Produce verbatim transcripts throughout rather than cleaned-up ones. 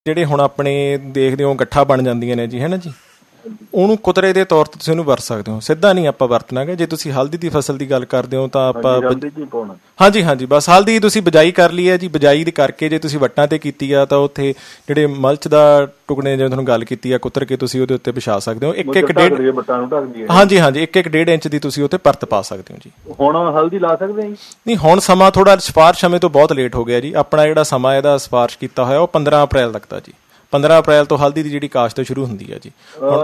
ਜਿਹੜੇ ਹੁਣ ਆਪਣੇ ਦੇਖਦੇ ਹੋ ਗੱਠਾਂ ਬਣ ਜਾਂਦੀਆਂ ਨੇ ਜੀ, ਹੈ ਨਾ ਜੀ, ਉਹਨੂੰ ਕੁਤਰੇ ਦੇ ਤੌਰ 'ਤੇ ਤੁਸੀਂ ਉਹਨੂੰ ਵਰਤ ਸਕਦੇ ਹੋ। ਸਿੱਧਾ ਨਹੀਂ ਆਪਾਂ ਵਰਤਣਾ ਗਾ। ਜੇ ਤੁਸੀਂ ਹਲਦੀ ਦੀ ਫਸਲ ਦੀ ਗੱਲ ਕਰਦੇ ਹੋ ਤਾਂ ਆਪਾਂ ਹਾਂਜੀ ਹਾਂਜੀ ਬਸ ਹਲਦੀ ਤੁਸੀਂ ਬਿਜਾਈ ਕਰ ਲਈ ਹੈ ਜੀ। ਬਿਜਾਈ ਦੀ ਕਰਕੇ ਜੇ ਤੁਸੀਂ ਵੱਟਾਂ 'ਤੇ ਕੀਤੀ ਆ ਤਾਂ ਉੱਥੇ ਜਿਹੜੇ ਮਲਚ ਦਾ ਟੁਕੜੇ ਜਿਵੇਂ ਤੁਹਾਨੂੰ ਗੱਲ ਕੀਤੀ ਆ ਕੁਤਰ ਕੇ ਤੁਸੀਂ ਉਹਦੇ ਉੱਤੇ ਵਿਛਾ ਸਕਦੇ ਹੋ। ਇੱਕ ਇੱਕ ਡੇਢ ਹਾਂਜੀ ਹਾਂਜੀ ਇੱਕ ਇੱਕ ਡੇਢ ਇੰਚ ਦੀ ਤੁਸੀਂ ਉੱਥੇ ਪਰਤ ਪਾ ਸਕਦੇ ਹੋ ਜੀ। ਹੁਣ ਹਲਦੀ ਲਾ ਸਕਦੇ ਨਹੀਂ, ਹੁਣ ਸਮਾਂ ਥੋੜਾ ਸਿਫਾਰਿਸ਼ ਸਮੇਂ ਤੋਂ ਬਹੁਤ ਲੇਟ ਹੋ ਗਿਆ ਜੀ। ਆਪਣਾ ਜਿਹੜਾ ਸਮਾਂ ਇਹਦਾ ਸਿਫਾਰਿਸ਼ ਕੀਤਾ ਹੋਇਆ ਉਹ ਪੰਦਰਾਂ ਅਪ੍ਰੈਲ ਤੱਕ ਦਾ ਜੀ। ਪੰਦਰਾਂ ਅਪ੍ਰੈਲ ਤੋਂ ਹਲਦੀ ਦੀ ਜਿਹੜੀ ਕਾਸ਼ਤ ਸ਼ੁਰੂ ਹੁੰਦੀ ਹੈ ਜੀ।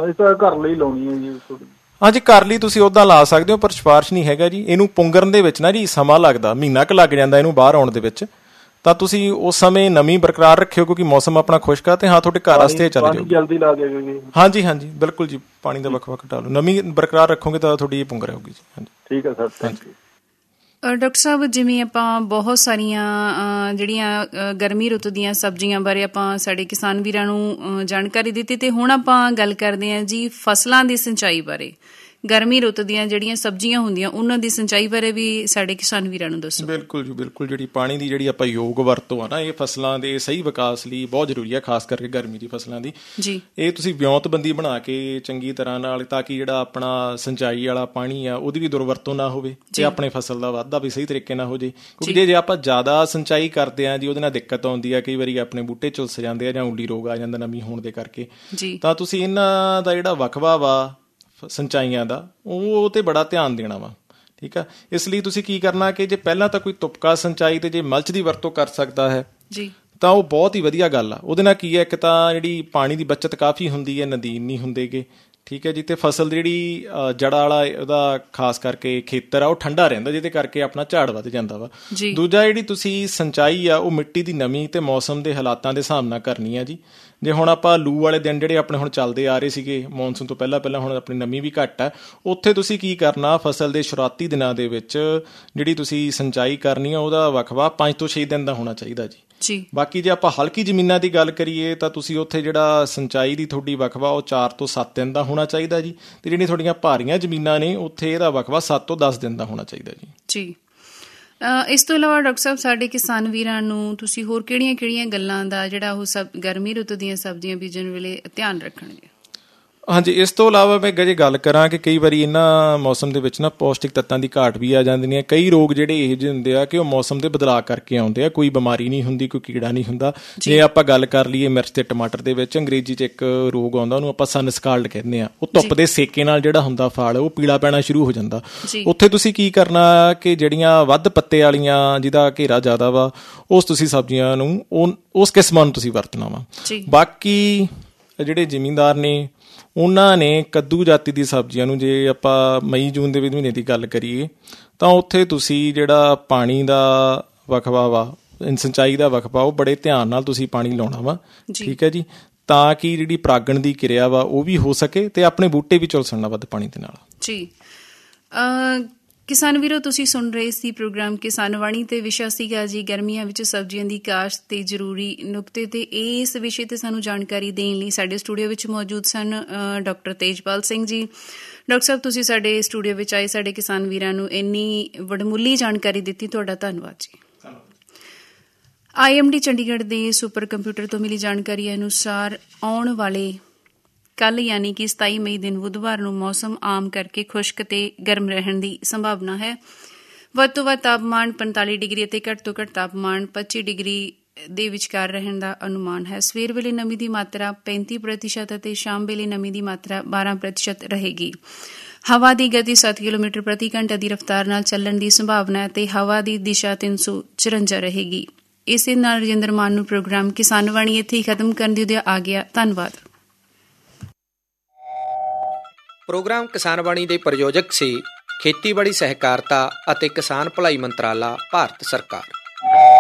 ਘਰ ਲਈ ਲਾਉਣੀ ਹੈ ਜੀ? ਹਾਂਜੀ, ਘਰ ਲਈ ਤੁਸੀਂ ਉੱਦਾਂ ਲਾ ਸਕਦੇ ਹੋ, ਪਰ ਸਿਫਾਰਿਸ਼ ਨਹੀਂ ਹੈਗਾ ਜੀ। ਇਹਨੂੰ ਪੁੰਗਰਨ ਦੇ ਵਿੱਚ ਨਾ ਜੀ ਸਮਾਂ ਲੱਗਦਾ, ਮਹੀਨਾ ਕੁ ਲੱਗ ਜਾਂਦਾ ਇਹਨੂੰ ਬਾਹਰ ਆਉਣ ਦੇ ਵਿੱਚ। ਤਾਂ ਤੁਸੀਂ ਉਸ ਸਮੇਂ ਨਮੀ ਬਰਕਰਾਰ ਰੱਖਿਓ ਕਿਉਂਕਿ ਮੌਸਮ ਆਪਣਾ ਖੁਸ਼ਕ ਆ ਤੇ ਹਾਂ ਤੁਹਾਡੇ ਘਰ ਵਾਸਤੇ ਚੱਲ ਜਾਓ ਜਲਦੀ ਲਾ ਦੇਗੇ। ਹਾਂਜੀ ਹਾਂਜੀ ਬਿਲਕੁਲ ਜੀ, ਪਾਣੀ ਦਾ ਵੱਖ ਵੱਖ ਡਾਲੋ, ਨਮੀ ਬਰਕਰਾਰ ਰੱਖੋਗੇ ਤਾਂ ਤੁਹਾਡੀ ਇਹ ਪੁੰਗਰ ਹੋਊਗੀ ਜੀ। ਹਾਂਜੀ ਠੀਕ ਹੈ ਸਰ, ਥੈਂਕ ਯੂ। ਡਾਕਟਰ ਸਾਹਿਬ, ਜਿਵੇਂ ਆਪਾਂ ਬਹੁਤ ਸਾਰੀਆਂ ਜਿਹੜੀਆਂ ਗਰਮੀ ਰੁੱਤ ਦੀਆਂ ਸਬਜ਼ੀਆਂ ਬਾਰੇ ਆਪਾਂ ਸਾਡੇ ਕਿਸਾਨ ਵੀਰਾਂ ਨੂੰ ਜਾਣਕਾਰੀ ਦਿੱਤੀ, ਅਤੇ ਹੁਣ ਆਪਾਂ ਗੱਲ ਕਰਦੇ ਹਾਂ ਜੀ ਫਸਲਾਂ ਦੀ ਸਿੰਚਾਈ ਬਾਰੇ। ਗਰਮੀ ਰੁੱਤ ਦੀਆਂ ਜਿਹੜੀਆਂ ਸਬਜ਼ੀਆਂ ਹੁੰਦੀਆਂ ਉਹਨਾਂ ਦੀ ਸਿੰਚਾਈ ਬਾਰੇ ਵੀ ਸਾਡੇ ਕਿਸਾਨ ਵੀਰਾਂ ਨੂੰ ਦੱਸੋ। ਬਿਲਕੁਲ ਜੀ ਬਿਲਕੁਲ, ਜਿਹੜੀ ਪਾਣੀ ਦੀ ਜਿਹੜੀ ਆਪਾਂ ਯੋਗ ਵਰਤੋਂ ਆ ਨਾ, ਇਹ ਫਸਲਾਂ ਦੇ ਸਹੀ ਵਿਕਾਸ ਲਈ ਬਹੁਤ ਜ਼ਰੂਰੀ ਹੈ, ਖਾਸ ਕਰਕੇ ਗਰਮੀ ਦੀ ਫਸਲਾਂ ਦੀ ਜੀ। ਇਹ ਤੁਸੀਂ ਵਿਉਂਤਬੰਦੀ ਬਣਾ ਕੇ ਚੰਗੀ ਤਰ੍ਹਾਂ ਨਾਲ, ਤਾਂ ਕਿ ਜਿਹੜਾ ਆਪਣਾ ਸਿੰਚਾਈ ਵਾਲਾ ਪਾਣੀ ਆ ਉਹਦੀ ਵੀ ਦੁਰਵਰਤੋਂ ਨਾ ਹੋਵੇ ਤੇ ਆਪਣੇ ਫਸਲ ਦਾ ਵਾਧਾ ਵੀ ਸਹੀ ਤਰੀਕੇ ਨਾਲ ਹੋ ਜੇ। ਕਿਉਂਕਿ ਜੇ ਜੇ ਆਪਾਂ ਜ਼ਿਆਦਾ ਸਿੰਚਾਈ ਕਰਦੇ ਹਾਂ ਜੀ, ਉਹਦੇ ਨਾਲ ਦਿੱਕਤ ਆਉਂਦੀ ਆ, ਕਈ ਵਾਰੀ ਆਪਣੇ ਬੂਟੇ ਝੁਲਸ ਜਾਂਦੇ ਆ ਜਾਂ ਉੱਲੀ ਰੋਗ ਆ ਜਾਂਦਾ ਨਮੀ ਹੋਣ ਦੇ ਕਰਕੇ। ਤਾਂ ਤੁਸੀਂ ਇਹਨਾਂ ਦਾ ਜਿਹੜਾ ਵਕਫਾ ਵਾ ਸਿੰਚਾਈਆਂ ਦਾ ਉਹ ਤੇ ਬੜਾ ਧਿਆਨ ਦੇਣਾ ਵਾ, ਠੀਕ ਆ। ਇਸ ਲਈ ਤੁਸੀਂ ਕੀ ਕਰਨਾ ਕਿ ਜੇ ਪਹਿਲਾਂ ਤਾਂ ਕੋਈ ਤੁਪਕਾ ਸਿੰਚਾਈ ਤੇ ਜੇ ਮਲਚ ਦੀ ਵਰਤੋਂ ਕਰ ਸਕਦਾ ਹੈ ਜੀ ਤਾਂ ਉਹ ਬਹੁਤ ਹੀ ਵਧੀਆ ਗੱਲ ਆ। ਉਹਦੇ ਨਾਲ ਕੀ ਹੈ, ਇੱਕ ਤਾਂ ਜਿਹੜੀ ਪਾਣੀ ਦੀ ਬੱਚਤ ਕਾਫੀ ਹੁੰਦੀ ਹੈ, ਨਦੀਨ ਨਹੀਂ ਹੁੰਦੇਗੇ, ਠੀਕ ਹੈ ਜੀ। ਅਤੇ ਫਸਲ ਦੀ ਜਿਹੜੀ ਜੜ੍ਹਾਂ ਵਾਲਾ ਉਹਦਾ ਖਾਸ ਕਰਕੇ ਖੇਤਰ ਆ ਉਹ ਠੰਡਾ ਰਹਿੰਦਾ, ਜਿਹਦੇ ਕਰਕੇ ਆਪਣਾ ਝਾੜ ਵੱਧ ਜਾਂਦਾ ਵਾ। ਦੂਜਾ ਜਿਹੜੀ ਤੁਸੀਂ ਸਿੰਚਾਈ ਆ ਉਹ ਮਿੱਟੀ ਦੀ ਨਮੀ ਅਤੇ ਮੌਸਮ ਦੇ ਹਾਲਾਤਾਂ ਦੇ ਹਿਸਾਬ ਨਾਲ ਕਰਨੀ ਆ ਜੀ। ਜੇ ਹੁਣ ਆਪਾਂ ਲੂ ਵਾਲੇ ਦਿਨ ਜਿਹੜੇ ਆਪਣੇ ਹੁਣ ਚੱਲਦੇ ਆ ਰਹੇ ਸੀਗੇ ਮੌਨਸੂਨ ਤੋਂ ਪਹਿਲਾਂ ਪਹਿਲਾਂ, ਹੁਣ ਆਪਣੀ ਨਮੀ ਵੀ ਘੱਟ ਹੈ, ਉੱਥੇ ਤੁਸੀਂ ਕੀ ਕਰਨਾ, ਫਸਲ ਦੇ ਸ਼ੁਰੂਆਤੀ ਦਿਨਾਂ ਦੇ ਵਿੱਚ ਜਿਹੜੀ ਤੁਸੀਂ ਸਿੰਚਾਈ ਕਰਨੀ ਆ ਉਹਦਾ ਵਕਫਾ ਪੰਜ ਤੋਂ ਛੇ ਦਿਨ ਦਾ ਹੋਣਾ ਚਾਹੀਦਾ ਜੀ ਜੀ। ਬਾਕੀ ਜੇ ਆਪਾਂ ਹਲਕੀ ਜ਼ਮੀਨਾਂ ਦੀ ਗੱਲ ਕਰੀਏ ਤਾਂ ਤੁਸੀਂ ਉੱਥੇ ਜਿਹੜਾ ਸਿੰਚਾਈ ਦੀ ਤੁਹਾਡੀ ਵਕਫਾ ਉਹ ਚਾਰ ਤੋਂ ਸੱਤ ਦਿਨ ਦਾ ਹੋਣਾ ਚਾਹੀਦਾ ਜੀ। ਅਤੇ ਜਿਹੜੀਆਂ ਤੁਹਾਡੀਆਂ ਭਾਰੀਆਂ ਜ਼ਮੀਨਾਂ ਨੇ ਉੱਥੇ ਇਹਦਾ ਵਕਫਾ ਸੱਤ ਤੋਂ ਦਸ ਦਿਨ ਦਾ ਹੋਣਾ ਚਾਹੀਦਾ ਜੀ ਜੀ। ਇਸ ਤੋਂ ਇਲਾਵਾ ਡਾਕਟਰ ਸਾਹਿਬ ਸਾਡੇ ਕਿਸਾਨ ਵੀਰਾਂ ਨੂੰ ਤੁਸੀਂ ਹੋਰ ਕਿਹੜੀਆਂ ਕਿਹੜੀਆਂ ਗੱਲਾਂ ਦਾ ਜਿਹੜਾ ਉਹ ਸਬ ਗਰਮੀ ਰੁੱਤ ਦੀਆਂ ਸਬਜ਼ੀਆਂ ਬੀਜਣ ਵੇਲੇ ਧਿਆਨ ਰੱਖਣਗੇ? ਹਾਂਜੀ, ਇਸ ਤੋਂ ਇਲਾਵਾ ਮੈਂ ਜੇ ਗੱਲ ਕਰਾਂ ਕਿ ਕਈ ਵਾਰੀ ਇਹਨਾਂ ਮੌਸਮ ਦੇ ਵਿੱਚ ਨਾ ਪੌਸ਼ਟਿਕ ਤੱਤਾਂ ਦੀ ਘਾਟ ਵੀ ਆ ਜਾਂਦੀ ਨੇ। ਕਈ ਰੋਗ ਜਿਹੜੇ ਇਹੋ ਜਿਹੇ ਹੁੰਦੇ ਆ ਕਿ ਉਹ ਮੌਸਮ ਦੇ ਬਦਲਾਅ ਕਰਕੇ ਆਉਂਦੇ ਆ, ਕੋਈ ਬਿਮਾਰੀ ਨਹੀਂ ਹੁੰਦੀ, ਕੋਈ ਕੀੜਾ ਨਹੀਂ ਹੁੰਦਾ। ਜੇ ਆਪਾਂ ਗੱਲ ਕਰ ਲਈਏ ਮਿਰਚ ਤੇ ਟਮਾਟਰ ਦੇ ਵਿੱਚ, ਅੰਗਰੇਜ਼ੀ 'ਚ ਇੱਕ ਰੋਗ ਆਉਂਦਾ, ਉਹਨੂੰ ਆਪਾਂ ਸਨ ਸਕਾਲਡ ਕਹਿੰਦੇ ਆ। ਉਹ ਧੁੱਪ ਦੇ ਸੇਕੇ ਨਾਲ ਜਿਹੜਾ ਹੁੰਦਾ ਫਲ ਉਹ ਪੀਲਾ ਪੈਣਾ ਸ਼ੁਰੂ ਹੋ ਜਾਂਦਾ। ਉੱਥੇ ਤੁਸੀਂ ਕੀ ਕਰਨਾ ਕਿ ਜਿਹੜੀਆਂ ਵੱਧ ਪੱਤੇ ਵਾਲੀਆਂ ਜਿਹਦਾ ਘੇਰਾ ਜ਼ਿਆਦਾ ਵਾ ਉਸ ਤੁਸੀਂ ਸਬਜ਼ੀਆਂ ਨੂੰ ਉਹ ਉਸ ਕਿਸਮਾਂ ਨੂੰ ਤੁਸੀਂ ਵਰਤਣਾ ਵਾ। ਬਾਕੀ ਜਿਹੜੇ ਜ਼ਿਮੀਂਦਾਰ ਨੇ ਉਹਨਾਂ ਨੇ ਕੱਦੂ ਜਾਤੀ ਦੀ ਸਬਜ਼ੀਆਂ ਨੂੰ, ਜੇ ਆਪਾਂ ਮਈ ਜੂਨ ਦੇ ਮਹੀਨੇ ਦੀ ਗੱਲ ਕਰੀਏ ਤਾਂ ਉੱਥੇ ਤੁਸੀਂ ਜਿਹੜਾ ਪਾਣੀ ਦਾ ਵਕਫਾ ਵਾ, ਸਿੰਚਾਈ ਦਾ ਵਕਫਾ, ਉਹ ਬੜੇ ਧਿਆਨ ਨਾਲ ਤੁਸੀਂ ਪਾਣੀ ਲਾਉਣਾ ਵਾ, ਠੀਕ ਹੈ ਜੀ, ਤਾਂ ਕਿ ਜਿਹੜੀ ਪਰਾਗਣ ਦੀ ਕਿਰਿਆ ਵਾ ਉਹ ਵੀ ਹੋ ਸਕੇ ਤੇ ਆਪਣੇ ਬੂਟੇ ਵੀ ਝੁਲਸਣ ਨਾ ਵੱਧ ਪਾਣੀ ਦੇ ਨਾਲ ਜੀ। ਕਿਸਾਨ ਵੀਰੋ, ਤੁਸੀਂ ਸੁਣ ਰਹੇ ਸੀ ਪ੍ਰੋਗਰਾਮ ਕਿਸਾਨ ਵਾਣੀ ਤੇ ਵਿਸ਼ਾ ਸੀਗਾ ਜੀ ਗਰਮੀਆਂ ਵਿੱਚ ਸਬਜ਼ੀਆਂ ਦੀ ਕਾਸ਼ਤ ਤੇ ਜ਼ਰੂਰੀ ਨੁਕਤੇ। ਤੇ ਇਸ ਵਿਸ਼ੇ ਤੇ ਸਾਨੂੰ ਜਾਣਕਾਰੀ ਦੇਣ ਲਈ ਸਾਡੇ ਸਟੂਡੀਓ ਵਿੱਚ ਮੌਜੂਦ ਸਨ ਡਾਕਟਰ ਤੇਜਪਾਲ ਸਿੰਘ ਜੀ। ਡਾਕਟਰ ਸਾਹਿਬ, ਤੁਸੀਂ ਸਾਡੇ ਸਟੂਡੀਓ ਵਿੱਚ ਆਏ, ਸਾਡੇ ਕਿਸਾਨ ਵੀਰਾਂ ਨੂੰ ਇੰਨੀ ਵਡਮੁੱਲੀ ਜਾਣਕਾਰੀ ਦਿੱਤੀ, ਤੁਹਾਡਾ ਧੰਨਵਾਦ ਜੀ। ਆਈ ਐਮ ਡੀ ਚੰਡੀਗੜ੍ਹ ਦੇ ਸੁਪਰ ਕੰਪਿਊਟਰ ਤੋਂ ਮਿਲੀ ਜਾਣਕਾਰੀ ਅਨੁਸਾਰ ਆਉਣ ਵਾਲੇ ਕੱਲ੍ਹ ਯਾਨੀ ਕਿ ਸਤਾਈ ਮਈ ਦਿਨ ਬੁੱਧਵਾਰ ਨੂੰ ਮੌਸਮ ਆਮ ਕਰਕੇ ਖੁਸ਼ਕ ਤੇ ਗਰਮ ਰਹਿਣ ਦੀ ਸੰਭਾਵਨਾ ਹੈ। ਵੱਧ ਤੋਂ ਵੱਧ ਤਾਪਮਾਨ ਪੰਤਾਲੀ ਡਿਗਰੀ ਅਤੇ ਘੱਟ ਤੋਂ ਘੱਟ ਤਾਪਮਾਨ ਪੱਚੀ ਡਿਗਰੀ ਦੇ ਵਿਚਕਾਰ ਰਹਿਣ ਦਾ ਅਨੁਮਾਨ ਹੈ। ਸਵੇਰ ਵੇਲੇ ਨਮੀ ਦੀ ਮਾਤਰਾ ਪੈਂਤੀ ਪ੍ਰਤੀਸ਼ਤ ਅਤੇ ਸ਼ਾਮ ਵੇਲੇ ਨਮੀ ਦੀ ਮਾਤਰਾ ਬਾਰਾਂ ਪ੍ਰਤੀਸ਼ਤ ਰਹੇਗੀ। ਹਵਾ ਦੀ ਗਤੀ ਸੱਤ ਕਿਲੋਮੀਟਰ ਪ੍ਰਤੀ ਘੰਟਾ ਦੀ ਰਫ਼ਤਾਰ ਨਾਲ ਚੱਲਣ ਦੀ ਸੰਭਾਵਨਾ ਹੈ ਅਤੇ ਹਵਾ ਦੀ ਦਿਸ਼ਾ ਤਿੰਨ ਸੌ ਚੁਰੰਜਾ ਰਹੇਗੀ। ਇਸੇ ਨਾਲ ਰਜਿੰਦਰ ਮਾਨ ਨੂੰ ਪ੍ਰੋਗਰਾਮ ਕਿਸਾਨ ਵਾਣੀ ਇੱਥੇ ਹੀ ਖਤਮ ਕਰਨ ਦੀ ਉਦਿਆ ਆ ਗਿਆ। ਧੰਨਵਾਦ। ਪ੍ਰੋਗਰਾਮ ਕਿਸਾਨ ਬਾਣੀ ਦੇ ਪ੍ਰਯੋਜਕ ਸੀ ਖੇਤੀਬਾੜੀ ਸਹਿਕਾਰਤਾ ਅਤੇ ਕਿਸਾਨ ਭਲਾਈ ਮੰਤਰਾਲਾ, ਭਾਰਤ ਸਰਕਾਰ।